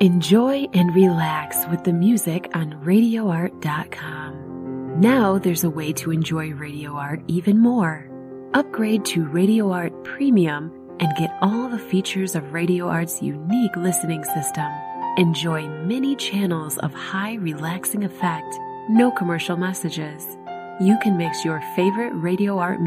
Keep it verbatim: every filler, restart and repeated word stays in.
Enjoy and relax with the music on radio art dot com. Now there's a way to enjoy Radio Art even more. Upgrade to Radio Art Premium and get all the features of Radio Art's unique listening system. Enjoy many channels of high relaxing effect, no commercial messages. You can mix your favorite Radio Art